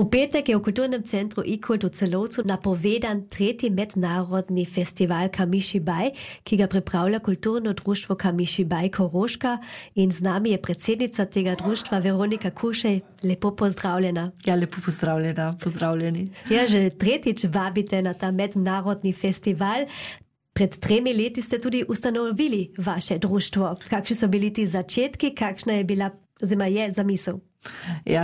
U petek je v Kulturnem centru IKULT v Celovcu napovedan tretji mednarodni festival Kamišibaj, ki ga pripravlja kulturno društvo Kamišibaj Koroška in z nami je predsednica tega društva Veronika Kušej. Lepo pozdravljena. Ja, lepo pozdravljena, pozdravljeni. Ja, že tretjič vabite na ta mednarodni festival. Pred 3 leti ste tudi ustanovili vaše društvo. Kakšni so bili ti začetki, kakšna je bila, oziroma je zamisel? Ja,